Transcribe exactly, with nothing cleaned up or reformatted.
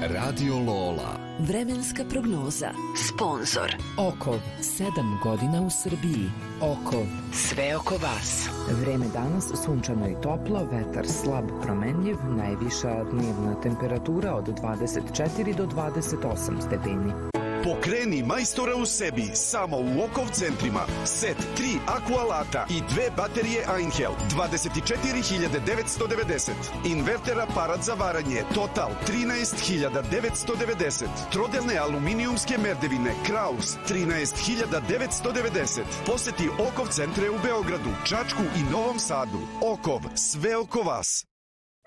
Radio Lola. Vremenska prognoza. Sponzor Okov, sedam godina u Srbiji. Okov, sve oko vas. Vreme danas sunčano i toplo, vetar slab promenljiv, najviša dnevna temperatura od dvadeset četiri do dvadeset osam stepeni. Pokreni majstora u sebi samo u Okov centrima. Set tri akualata i dve baterije Einhell dvadeset četiri hiljade devetsto devedeset. Inverter aparat za varanje Total trinaest hiljada devetsto devedeset. Trodelne aluminijumske merdevine Kraus trinaest hiljada devetsto devedeset. Poseti Okov centre u Beogradu, Čačku i Novom Sadu. Okov, sve oko vas.